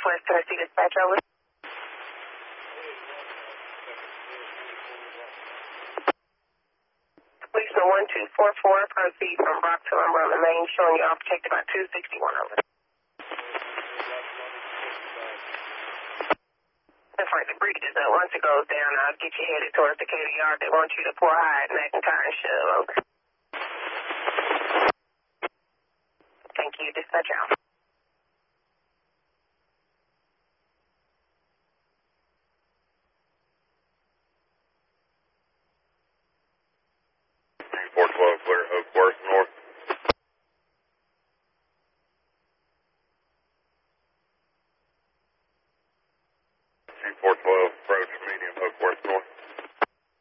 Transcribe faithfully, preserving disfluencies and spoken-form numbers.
Northwest Tennessee dispatch, over. Policeman one two four four, proceed from Brock to Lumber on the main, showing you all protected by two sixty-one, over. That's right, the bridge is up. Once it goes down, I'll get you headed towards the Decatur Yard. They want you to pour high at McIntyre and shove, over. Thank you, dispatch out.